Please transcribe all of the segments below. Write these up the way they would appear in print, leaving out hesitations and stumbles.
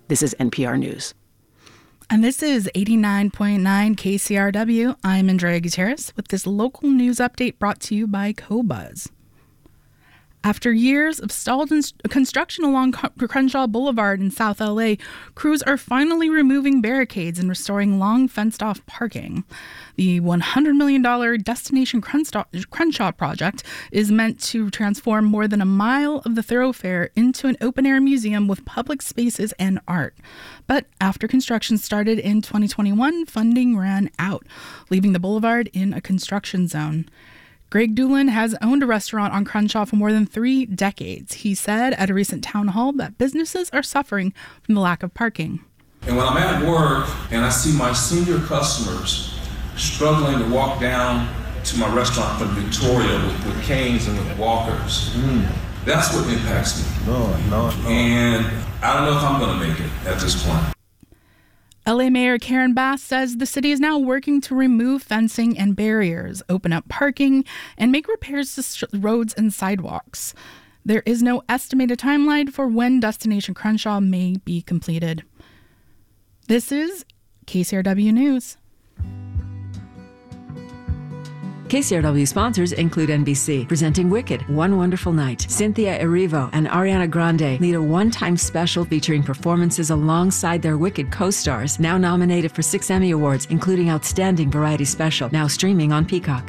This is NPR News. And this is 89.9 KCRW. I'm Andrea Gutierrez with this local news update brought to you by Cobuzz. After years of stalled construction along Crenshaw Boulevard in South LA, crews are finally removing barricades and restoring long fenced-off parking. The $100 million Destination Crenshaw project is meant to transform more than a mile of the thoroughfare into an open-air museum with public spaces and art. But after construction started in 2021, funding ran out, leaving the boulevard in a construction zone. Greg Dulin has owned a restaurant on Crenshaw for more than 3 decades. He said at a recent town hall that businesses are suffering from the lack of parking. And when I'm at work and I see my senior customers struggling to walk down to my restaurant from Victoria with canes and with walkers, that's what impacts me. No. And I don't know if I'm going to make it at this point. LA Mayor Karen Bass says the city is now working to remove fencing and barriers, open up parking, and make repairs to roads and sidewalks. There is no estimated timeline for when Destination Crenshaw may be completed. This is KCRW News. KCRW sponsors include NBC, presenting Wicked, One Wonderful Night. Cynthia Erivo and Ariana Grande lead a one-time special featuring performances alongside their Wicked co-stars, now nominated for 6 Emmy Awards, including Outstanding Variety Special, now streaming on Peacock.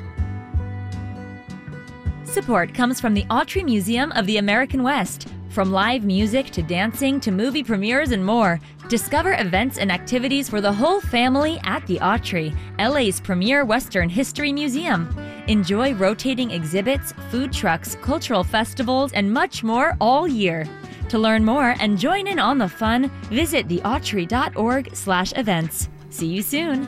Support comes from the Autry Museum of the American West. From live music to dancing to movie premieres and more, discover events and activities for the whole family at the Autry, LA's premier Western history museum. Enjoy rotating exhibits, food trucks, cultural festivals, and much more all year. To learn more and join in on the fun, visit theautry.org/events. See you soon.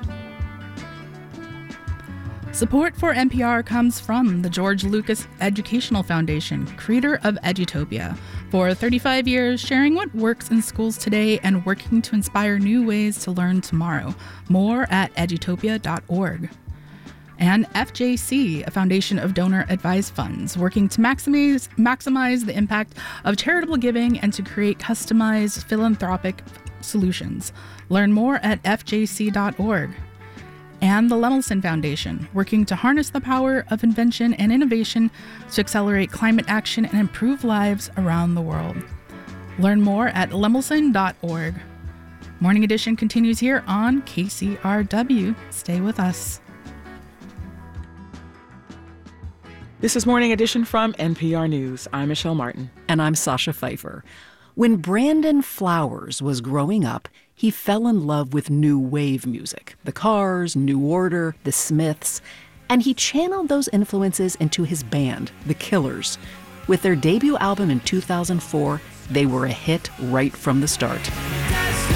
Support for NPR comes from the George Lucas Educational Foundation, creator of Edutopia. For 35 years, sharing what works in schools today and working to inspire new ways to learn tomorrow. More at edutopia.org. And FJC, a foundation of donor-advised funds, working to maximize the impact of charitable giving and to create customized philanthropic solutions. Learn more at fjc.org. And the Lemelson Foundation, working to harness the power of invention and innovation to accelerate climate action and improve lives around the world. Learn more at lemelson.org. Morning Edition continues here on KCRW. Stay with us. This is Morning Edition from NPR News. I'm Michelle Martin. And I'm Sasha Pfeiffer. When Brandon Flowers was growing up, he fell in love with new wave music, the Cars, New Order, the Smiths, and he channeled those influences into his band, The Killers. With their debut album in 2004, they were a hit right from the start.